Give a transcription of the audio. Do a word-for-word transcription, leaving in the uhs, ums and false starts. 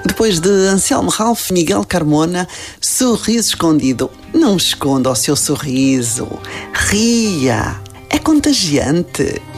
Depois de Anselmo Ralph, Miguel Carmona, Sorriso Escondido. Não esconda o seu sorriso. Ria. É contagiante.